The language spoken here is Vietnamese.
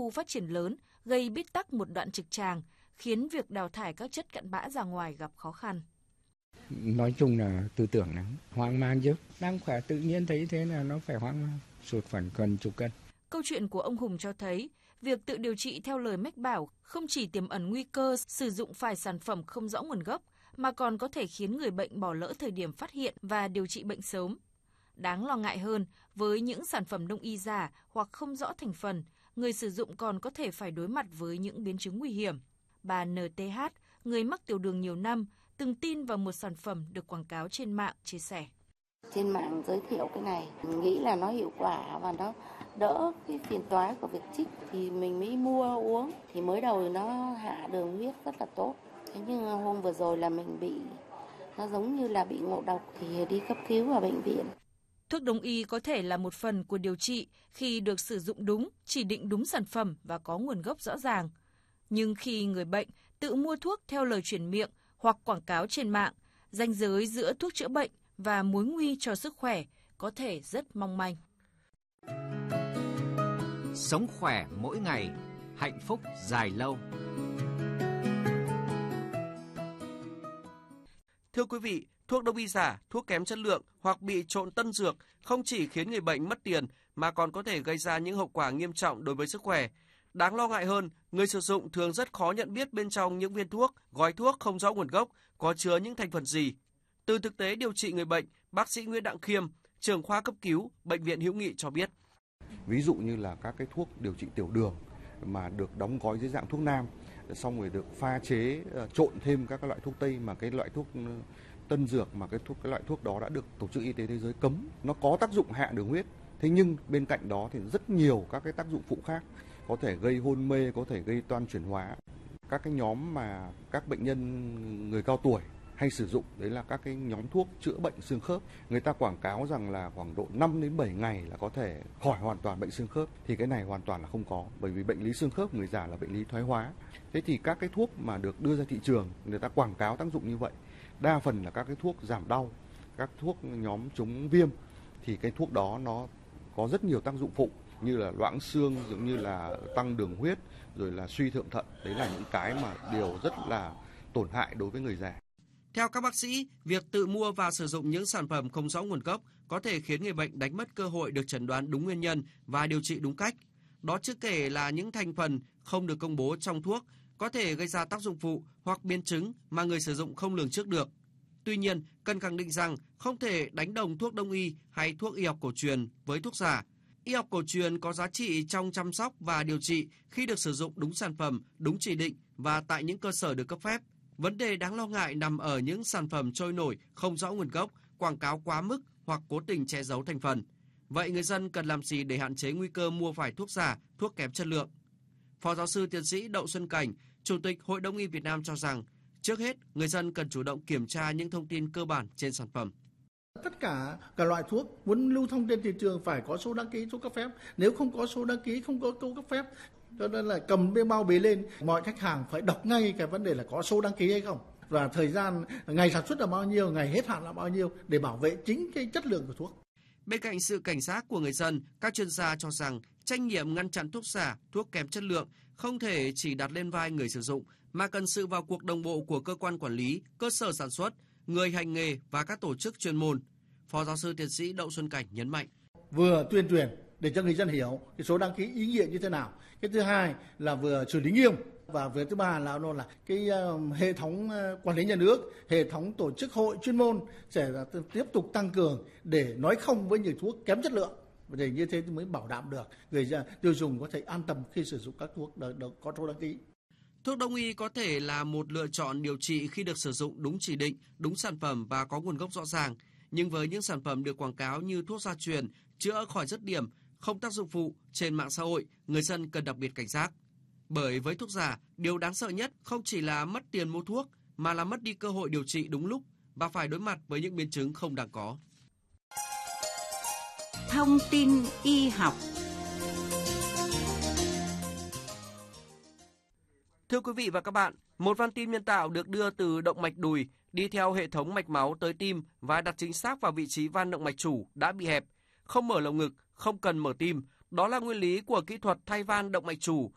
khu phát triển lớn, gây bít tắc một đoạn trực tràng, khiến việc đào thải các chất cặn bã ra ngoài gặp khó khăn. Nói chung là tư tưởng lắm, hoang mang chứ. Đang khỏe tự nhiên thấy thế là nó phải hoang mang, sụt khoảng gần chục cân. Câu chuyện của ông Hùng cho thấy, việc tự điều trị theo lời mách bảo không chỉ tiềm ẩn nguy cơ sử dụng phải sản phẩm không rõ nguồn gốc, mà còn có thể khiến người bệnh bỏ lỡ thời điểm phát hiện và điều trị bệnh sớm. Đáng lo ngại hơn, với những sản phẩm đông y giả hoặc không rõ thành phần, người sử dụng còn có thể phải đối mặt với những biến chứng nguy hiểm. Bà NTH, người mắc tiểu đường nhiều năm, từng tin vào một sản phẩm được quảng cáo trên mạng, chia sẻ. Trên mạng giới thiệu cái này, mình nghĩ là nó hiệu quả và nó đỡ cái phiền toái của việc trích thì mình mới mua uống. Thì mới đầu nó hạ đường huyết rất là tốt. Thế nhưng hôm vừa rồi là mình nó giống như là bị ngộ độc thì đi cấp cứu ở bệnh viện. Thuốc đông y có thể là một phần của điều trị khi được sử dụng đúng, chỉ định đúng sản phẩm và có nguồn gốc rõ ràng. Nhưng khi người bệnh tự mua thuốc theo lời truyền miệng hoặc quảng cáo trên mạng, ranh giới giữa thuốc chữa bệnh và mối nguy cho sức khỏe có thể rất mong manh. Sống khỏe mỗi ngày, hạnh phúc dài lâu. Thưa quý vị, thuốc đông y giả, thuốc kém chất lượng hoặc bị trộn tân dược không chỉ khiến người bệnh mất tiền mà còn có thể gây ra những hậu quả nghiêm trọng đối với sức khỏe. Đáng lo ngại hơn, người sử dụng thường rất khó nhận biết bên trong những viên thuốc, gói thuốc không rõ nguồn gốc có chứa những thành phần gì. Từ thực tế điều trị người bệnh, bác sĩ Nguyễn Đặng Khiêm, trưởng khoa cấp cứu, Bệnh viện Hữu Nghị cho biết. Ví dụ như là các cái thuốc điều trị tiểu đường mà được đóng gói dưới dạng thuốc nam, xong rồi được pha chế trộn thêm các loại thuốc tây mà cái loại thuốc tân dược mà cái loại thuốc đó đã được Tổ chức Y tế Thế giới cấm. Nó có tác dụng hạ đường huyết, thế nhưng bên cạnh đó thì rất nhiều các cái tác dụng phụ khác, có thể gây hôn mê, có thể gây toan chuyển hóa. Các cái nhóm mà các bệnh nhân người cao tuổi hay sử dụng đấy là các cái nhóm thuốc chữa bệnh xương khớp. Người ta quảng cáo rằng là khoảng độ 5 đến 7 ngày là có thể khỏi hoàn toàn bệnh xương khớp, thì cái này hoàn toàn là không có, bởi vì bệnh lý xương khớp người già là bệnh lý thoái hóa. Thế thì các cái thuốc mà được đưa ra thị trường, người ta quảng cáo tác dụng như vậy, đa phần là các cái thuốc giảm đau, các thuốc nhóm chống viêm, thì cái thuốc đó nó có rất nhiều tác dụng phụ như là loãng xương, giống như là tăng đường huyết, rồi là suy thượng thận. Đấy là những cái mà điều rất là tổn hại đối với người già. Theo các bác sĩ, việc tự mua và sử dụng những sản phẩm không rõ nguồn gốc có thể khiến người bệnh đánh mất cơ hội được chẩn đoán đúng nguyên nhân và điều trị đúng cách. Đó chưa kể là những thành phần không được công bố trong thuốc có thể gây ra tác dụng phụ hoặc biến chứng mà người sử dụng không lường trước được. Tuy nhiên, cần khẳng định rằng không thể đánh đồng thuốc đông y hay thuốc y học cổ truyền với thuốc giả. Y học cổ truyền có giá trị trong chăm sóc và điều trị khi được sử dụng đúng sản phẩm, đúng chỉ định và tại những cơ sở được cấp phép. Vấn đề đáng lo ngại nằm ở những sản phẩm trôi nổi, không rõ nguồn gốc, quảng cáo quá mức hoặc cố tình che giấu thành phần. Vậy người dân cần làm gì để hạn chế nguy cơ mua phải thuốc giả, thuốc kém chất lượng? Phó giáo sư tiến sĩ Đậu Xuân Cảnh, Chủ tịch Hội Đông y Việt Nam cho rằng, trước hết, người dân cần chủ động kiểm tra những thông tin cơ bản trên sản phẩm. Tất cả các loại thuốc muốn lưu thông trên thị trường phải có số đăng ký, số cấp phép. Nếu không có số đăng ký, không có số cấp phép, cho nên là cầm cái bao bì lên, mọi khách hàng phải đọc ngay cái vấn đề là có số đăng ký hay không. Và thời gian, ngày sản xuất là bao nhiêu, ngày hết hạn là bao nhiêu để bảo vệ chính cái chất lượng của thuốc. Bên cạnh sự cảnh giác của người dân, các chuyên gia cho rằng trách nhiệm ngăn chặn thuốc giả, thuốc kém chất lượng không thể chỉ đặt lên vai người sử dụng, mà cần sự vào cuộc đồng bộ của cơ quan quản lý, cơ sở sản xuất, người hành nghề và các tổ chức chuyên môn. Phó giáo sư tiến sĩ Đậu Xuân Cảnh nhấn mạnh. Vừa tuyên truyền để cho người dân hiểu cái số đăng ký ý nghĩa như thế nào. Cái thứ hai là vừa xử lý nghiêm, và vừa thứ ba là cái hệ thống quản lý nhà nước, hệ thống tổ chức hội chuyên môn sẽ tiếp tục tăng cường để nói không với những thuốc kém chất lượng, để như thế mới bảo đảm được người tiêu dùng có thể an tâm khi sử dụng các thuốc có số đăng ký. Thuốc đông y có thể là một lựa chọn điều trị khi được sử dụng đúng chỉ định, đúng sản phẩm và có nguồn gốc rõ ràng. Nhưng với những sản phẩm được quảng cáo như thuốc gia truyền, chữa khỏi dứt điểm, không tác dụng phụ trên mạng xã hội, người dân cần đặc biệt cảnh giác. Bởi với thuốc giả, điều đáng sợ nhất không chỉ là mất tiền mua thuốc, mà là mất đi cơ hội điều trị đúng lúc và phải đối mặt với những biến chứng không đáng có. Thông tin y học. Thưa quý vị và các bạn, một van tim nhân tạo được đưa từ động mạch đùi đi theo hệ thống mạch máu tới tim và đặt chính xác vào vị trí van động mạch chủ đã bị hẹp, không mở lồng ngực, không cần mở tim. Đó là nguyên lý của kỹ thuật thay van động mạch chủ